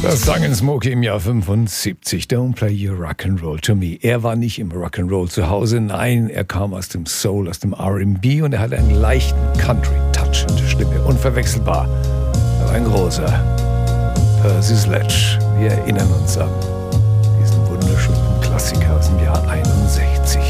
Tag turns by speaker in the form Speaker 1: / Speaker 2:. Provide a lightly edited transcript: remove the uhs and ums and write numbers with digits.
Speaker 1: Das sang Smokey im Jahr 75. Don't play your rock'n'roll to me. Er war nicht im Rock'n'Roll zu Hause. Nein, er kam aus dem Soul, aus dem R&B und er hatte einen leichten Country-Touch in der Stimme. Unverwechselbar. Aber ein großer. Percy Sledge. Wir erinnern uns an diesen wunderschönen Klassiker aus dem Jahr 61.